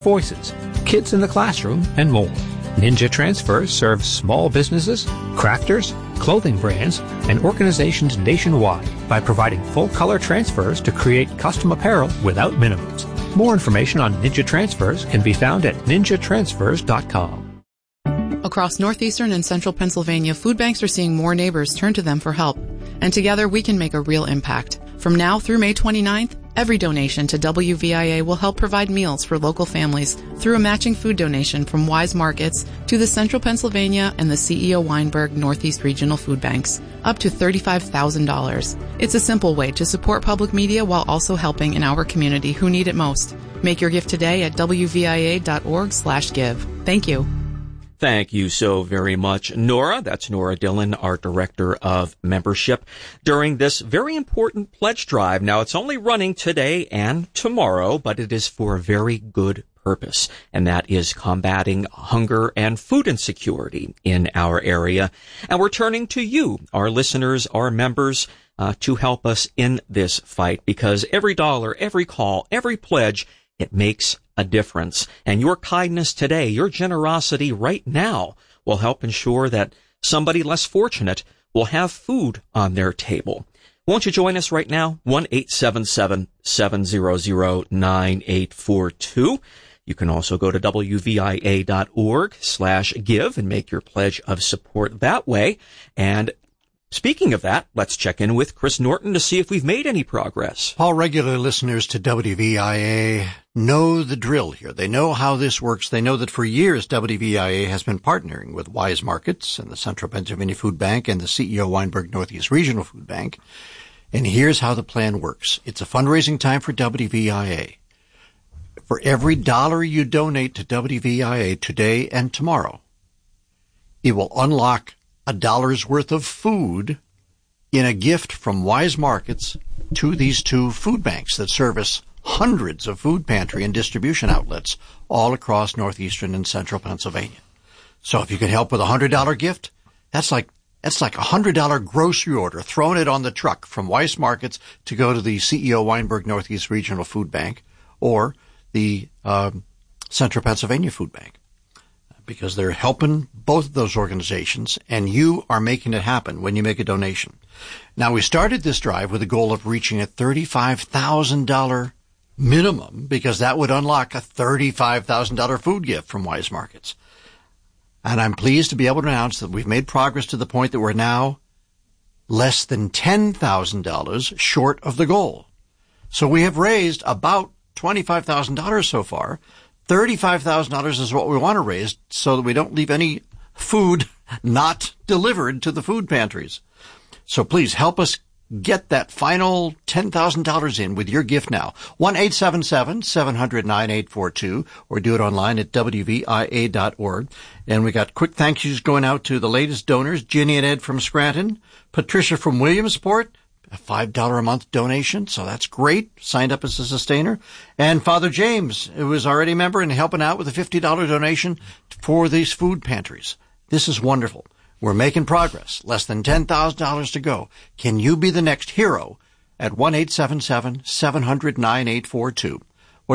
voices, kids in the classroom, and more. Ninja Transfers serves small businesses, crafters, clothing brands, and organizations nationwide by providing full-color transfers to create custom apparel without minimums. More information on Ninja Transfers can be found at ninjatransfers.com. Across northeastern and central Pennsylvania, food banks are seeing more neighbors turn to them for help. And together we can make a real impact. From now through May 29th, every donation to WVIA will help provide meals for local families through a matching food donation from Wise Markets to the Central Pennsylvania and the CEO Weinberg Northeast Regional Food Banks, up to $35,000. It's a simple way to support public media while also helping in our community who need it most. Make your gift today at WVIA.org/give. Thank you. Thank you so very much, Nora. That's Nora Dillon, our Director of Membership, during this very important pledge drive. Now, it's only running today and tomorrow, but it is for a very good purpose, and that is combating hunger and food insecurity in our area. And we're turning to you, our listeners, our members, to help us in this fight, because every dollar, every call, every pledge, it makes a difference. And your kindness today, your generosity right now, will help ensure that somebody less fortunate will have food on their table. Won't you join us right now? 1-877-700-9842. You can also go to WVIA.org/give and make your pledge of support that way. And speaking of that, let's check in with Chris Norton to see if we've made any progress. All regular listeners to WVIA know the drill here. They know how this works. They know that for years WVIA has been partnering with Wise Markets and the Central Pennsylvania Food Bank and the CEO Weinberg Northeast Regional Food Bank. And here's how the plan works. It's a fundraising time for WVIA. For every dollar you donate to WVIA today and tomorrow, it will unlock $1 worth of food in a gift from Wise Markets to these two food banks that service hundreds of food pantry and distribution outlets all across northeastern and central Pennsylvania. So if you can help with a $100 gift, that's like a $100 grocery order, throwing it on the truck from Wise Markets to go to the CEO Weinberg Northeast Regional Food Bank or the Central Pennsylvania Food Bank, because they're helping both of those organizations, and you are making it happen when you make a donation. Now, we started this drive with a goal of reaching a $35,000 minimum, because that would unlock a $35,000 food gift from Wise Markets. And I'm pleased to be able to announce that we've made progress to the point that we're now less than $10,000 short of the goal. So we have raised about $25,000 so far. $35,000 is what we want to raise so that we don't leave any food not delivered to the food pantries. So please help us get that final $10,000 in with your gift now. 1-877-700-9842 or do it online at WVIA.org. And we got quick thank yous going out to the latest donors, Ginny and Ed from Scranton, Patricia from Williamsport, a $5 a month donation, so that's great. Signed up as a sustainer. And Father James, who is already a member and helping out with a $50 donation for these food pantries. This is wonderful. We're making progress. Less than $10,000 to go. Can you be the next hero at 1-877-700-9842 or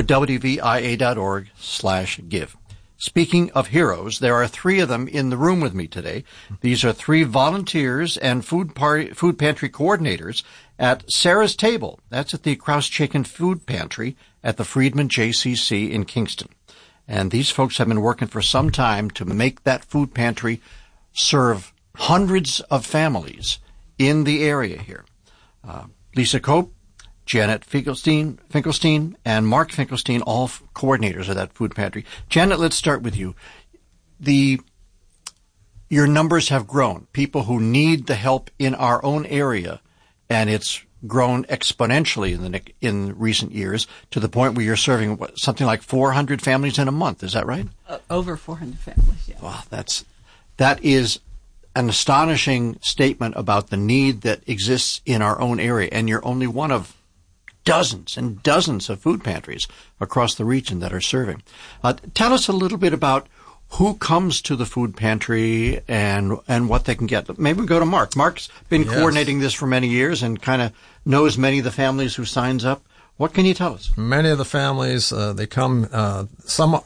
WVIA.org/give. Speaking of heroes, there are 3 of them in the room with me today. These are 3 volunteers and food pantry coordinators at Sarah's Table. That's at the Kraus Chicken Food Pantry at the Friedman JCC in Kingston. And these folks have been working for some time to make that food pantry serve hundreds of families in the area here. Lisa Cope, Janet Finkelstein, and Mark Finkelstein, all coordinators of that food pantry. Janet, let's start with you. Your numbers have grown. People who need the help in our own area, and it's grown exponentially in recent years to the point where you're serving something like 400 families in a month. Is that right? Over 400 families, yeah. Wow, that is an astonishing statement about the need that exists in our own area, and you're only one of dozens and dozens of food pantries across the region that are serving. Tell us a little bit about who comes to the food pantry and what they can get. Maybe we go to Mark. Mark's been coordinating this for many years and kind of knows many of the families who signs up. What can you tell us? Many of the families, they come, some